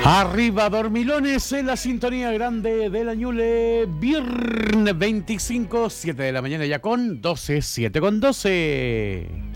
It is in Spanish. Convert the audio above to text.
Arriba Dormilones en la sintonía grande de la Ñuble, viernes 25, 7 de la mañana ya con 12, 7 con 12.